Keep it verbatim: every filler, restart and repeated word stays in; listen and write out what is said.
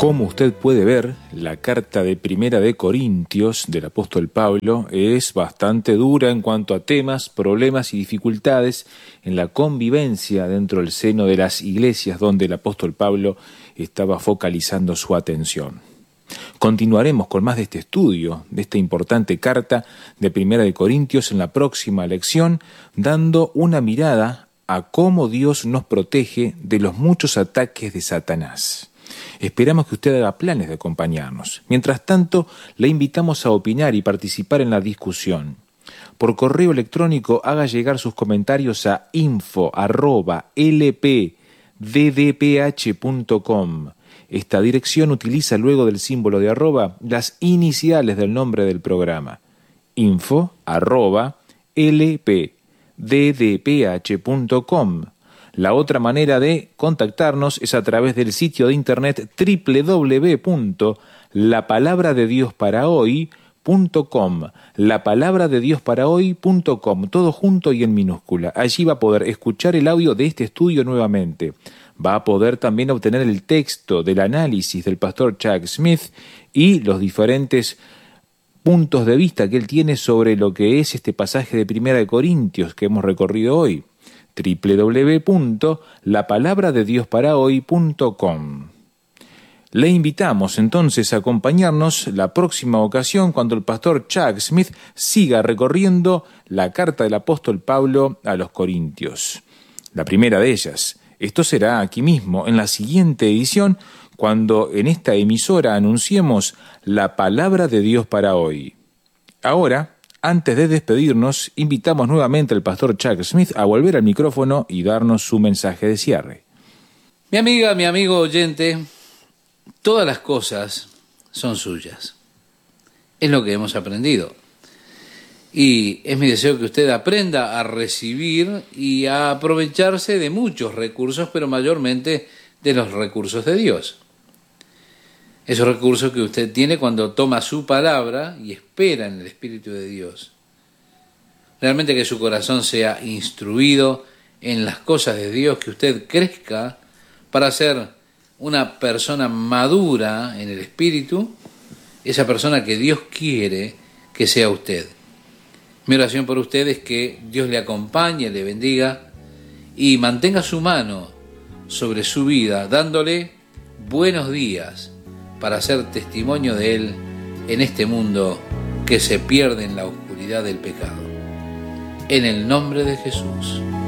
Como usted puede ver, la carta de Primera de Corintios del apóstol Pablo es bastante dura en cuanto a temas, problemas y dificultades en la convivencia dentro del seno de las iglesias donde el apóstol Pablo estaba focalizando su atención. Continuaremos con más de este estudio, de esta importante carta de Primera de Corintios en la próxima lección, dando una mirada a cómo Dios nos protege de los muchos ataques de Satanás. Esperamos que usted haga planes de acompañarnos. Mientras tanto, le invitamos a opinar y participar en la discusión. Por correo electrónico, haga llegar sus comentarios a info arroba l p d d p h punto com. Esta dirección utiliza luego del símbolo de arroba las iniciales del nombre del programa. info arroba l p d d p h punto com. La otra manera de contactarnos es a través del sitio de internet doble u doble u doble u punto la palabra de dios para hoy punto com, la palabra de dios para hoy punto com, todo junto y en minúscula. Allí va a poder escuchar el audio de este estudio nuevamente. Va a poder también obtener el texto del análisis del pastor Chuck Smith y los diferentes puntos de vista que él tiene sobre lo que es este pasaje de Primera de Corintios que hemos recorrido hoy. doble u doble u doble u punto la palabra de dios para hoy punto com. Le invitamos entonces a acompañarnos la próxima ocasión cuando el pastor Chuck Smith siga recorriendo la carta del apóstol Pablo a los Corintios. La primera de ellas. Esto será aquí mismo, en la siguiente edición, cuando en esta emisora anunciemos la palabra de Dios para hoy. Ahora, antes de despedirnos, invitamos nuevamente al pastor Chuck Smith a volver al micrófono y darnos su mensaje de cierre. Mi amiga, mi amigo oyente, todas las cosas son suyas. Es lo que hemos aprendido. Y es mi deseo que usted aprenda a recibir y a aprovecharse de muchos recursos, pero mayormente de los recursos de Dios. Esos recursos que usted tiene cuando toma su palabra y espera en el Espíritu de Dios. Realmente que su corazón sea instruido en las cosas de Dios, que usted crezca para ser una persona madura en el Espíritu, esa persona que Dios quiere que sea usted. Mi oración por usted es que Dios le acompañe, le bendiga y mantenga su mano sobre su vida, dándole buenos días para ser testimonio de Él en este mundo que se pierde en la oscuridad del pecado. En el nombre de Jesús.